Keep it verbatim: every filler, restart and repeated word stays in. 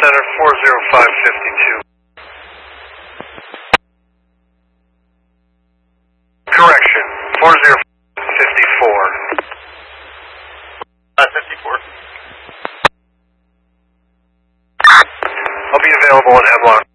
Center, four zero five fifty-two. Correction, four zero five fifty-four. Uh, fifty-four. I'll be available in Hemlock.